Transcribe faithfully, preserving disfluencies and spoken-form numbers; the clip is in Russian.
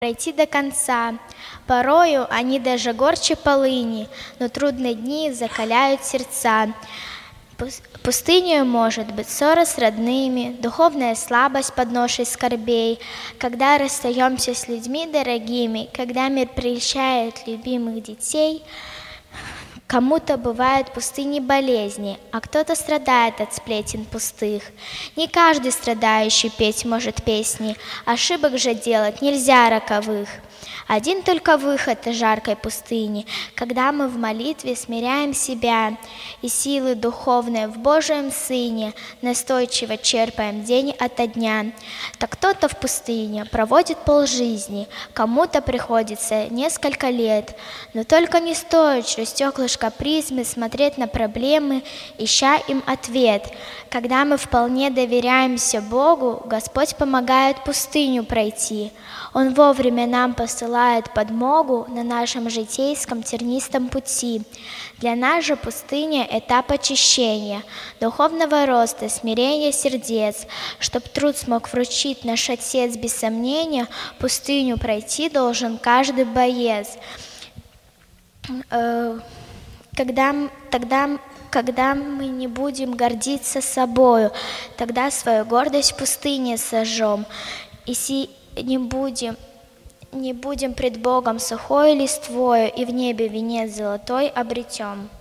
пройти до конца. Порою они даже горче полыни, но трудные дни закаляют сердца. Пустынею может быть ссора с родными, духовная слабость под ношей скорбей, когда расстаемся с людьми дорогими, когда мир прельщает любимых детей. Кому-то бывают пустыни болезни, а кто-то страдает от сплетен пустых. Не каждый страдающий петь может песни, ошибок же делать нельзя роковых. Один только выход из жаркой пустыни, когда мы в молитве смиряем себя и силы духовные в Божьем Сыне настойчиво черпаем день ото дня. Так кто-то в пустыне проводит полжизни, кому-то приходится несколько лет, но только не стоит через стеклышко призмы смотреть на проблемы, ища им ответ. Когда мы вполне доверяемся Богу, Господь помогает пустыню пройти. Он вовремя нам посылает подмогу на нашем житейском тернистом пути. Для нас же пустыня – этап очищения, духовного роста, смирения сердец. Чтоб труд смог вручить наш Отец без сомнения, пустыню пройти должен каждый боец. Когда, тогда, когда мы не будем гордиться собою, тогда свою гордость в пустыне сожжем. И си не будем, не будем пред Богом сухой листвою, и в небе венец золотой обретем.